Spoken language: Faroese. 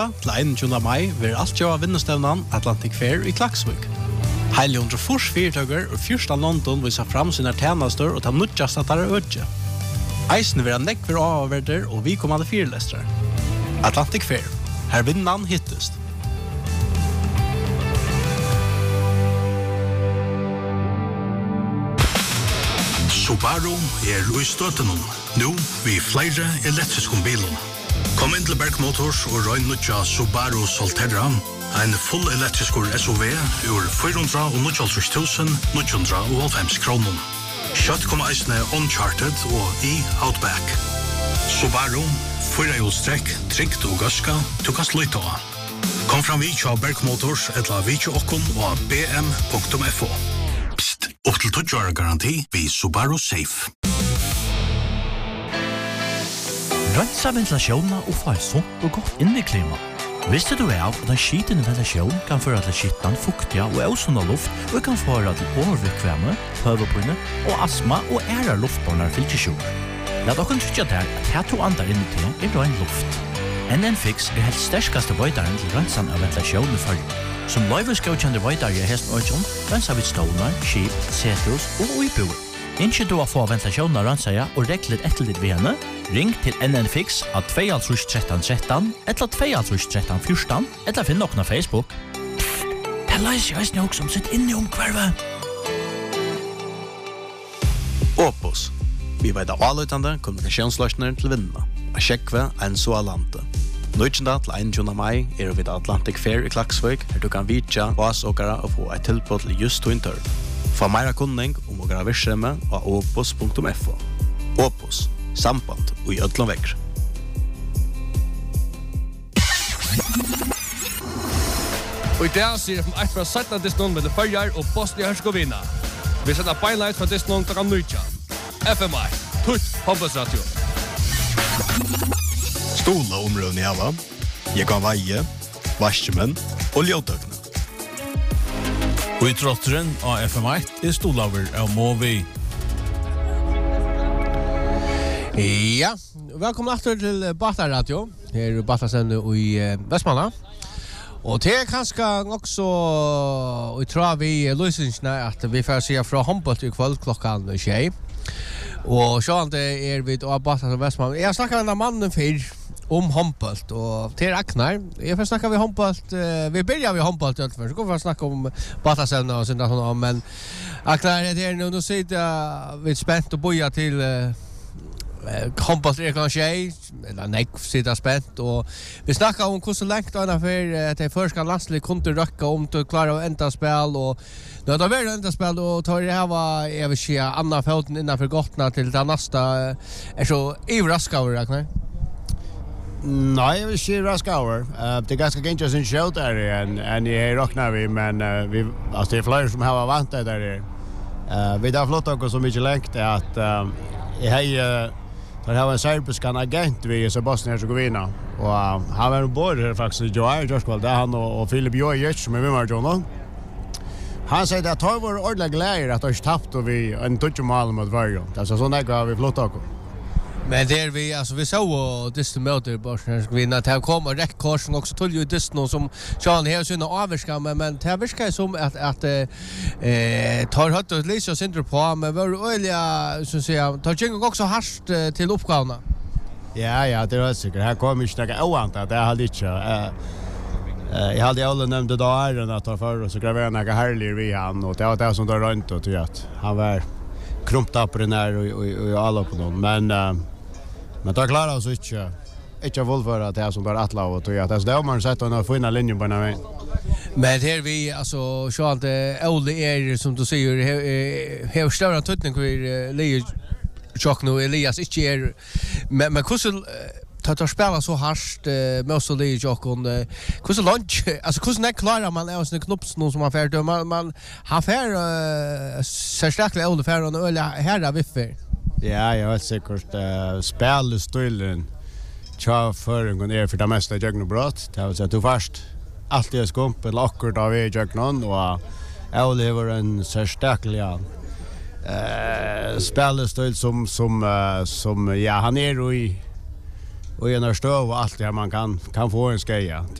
Til 21. mai vil alt gjøre vinnestevnen Atlantic Fair i Klaksvik. Heile 104 og fyrsta London viser fram sine tjenester og ta nødjast at det er ødje. Eisen vil ha nekver avverder og vi kommande firelestere. Atlantic Fair. Her vinnan hittest. Subaru i støttenom. Nå vi flere elektriske biler. Kom inn til Berg Motors og røy nødja Subaru Solterra. En full elektrisk SUV ur 499.990 kroner. Kjøtt kommer eisene Uncharted og Outback. Subaru, 4-hjulstrekk, trygt og gaska, du kan slutte av. Kom fram vid til Berg Motors eller vid til okken og bm.fo. Psst, opp til 20 år garanti ved Subaru Safe. Rensa ventilasjonen og få et sunt og godt inneklima. Visste du av at en skitende ventilasjon kan føre til skittan, fuktiga og ausunda luft og kan føre til overvikvemme, høvepinne og astma og æra luftbornar fylkesjoner. Lad dere trykke der at her to andre inni til ren luft. NN-Fix helt sterskaste vøydaren til rensan av ventilasjonen i følge. Som løyveskaukjende vøydare i hesten Øyjón, rensa vid stålar, skip, setus og uibuer. Innskje du å få ventilasjonen av rensaja og reklet etter ditt ved henne, ring til NN-Fix av 21313 eller 21314 eller finn noen av Facebook. Det løser jeg også som sitter inne i omkvarvet. Opus. Vi vet av avløytende kommunikasjonsløsner til vinnene. A sjekve en så alante. 19. til 21. mai er vi Atlantic Fair i Klaksvik, her du kan vitja vasåkere og få et tilbud til just to inter. Få meira kunning om å gjøre virksomhet av opus.fo. Opus. Samband og i ødlom vekk. Og i dag sier jeg fra 1 fra 17. disnån med Førjar og Bosnia-Herzegovina. Vi sender beinleis fra disnån til Kamnujja. FMI. Tutt Hombosradio. Stola områden i Hava. Jeg kan veie, varskemenn og ljøtøkene. Og i trotteren av FM1 er stolaver av Movi. Ja, velkommen etter til Bata Radio. Her er Bata sende i Vestmanna. Og det er kanskje også, og jeg tror vi løsningsene at vi får se fra håndbolt i kveld klokken 6. Og sånn er vi av Bata til Vestmanna. Jeg snakket med en mannen før om håndbolt, og til Ragnar. Jeg får snakke med håndbolt, vi begynner med håndbolt i alt først, så går vi å snakke om Batasevne og sånt, men Ragnar, nå sitter vi spent og bojer til håndbolt klokken 6, eller nekv sitter spent, og vi snakker om hvordan lengt det er for at det første landslig kunne røkke om til å klare å enda spill, og nå er det vært enda spill, og tar det her var, jeg vil si, Anna Felten innenfor godtene til det neste, er så ivrask over, Ragnar. Nej, jag vill se raskauer. Det är ganska gängt sin show där än i rocknar vi, men vi alltså det är fler som har vant det där. Vi har flott också så mycket längt att jag har en serbisk agent vi i Bosnia-Herzegovina och han var både faktiskt Joel där han och Filip Jojic som är med John. Han säger att det var ordentligt glädje att det tappat och vi en touchmål mot Varjo. Alltså så där vi flott också. Men där vi alltså vi såg distan möter Bosnia-Herzegovina det kommer rätt korsen också till ju distan som Sean här sina avskärma men det verkar som att tar hött och Lisa center på men var öliga så säga tar ju också harst till uppgåvorna. Ja, det är säkert. Här kommer ju några oantat det hade inte jag hade alla nämnde där att ta för och så gravera några härliga vi han och det var det som då runt och att han var krumpt upp den där och alla på någon men då klarar oss inte volvera att det är som där atla och att det är man sätter en fina linje på den. Men här vi alltså så att Ole är som du säger har större tutning för Leo Chock nu Elias inte är men hur tar spela så harst med så Leo Chock och hur lunch alltså hur när klarar man är sån knopps någon som man färd man har fär särskilt Ole fär och Ole här viffer. Ja, jag vet säkert spelstilen tja förringen är för det mesta jagnobrott. Det vill säga du först alltid är skump eller akkurat av jagnon och Ole var en särskild spelstil som ja han är och en stöv och allt det här man kan få en skeja.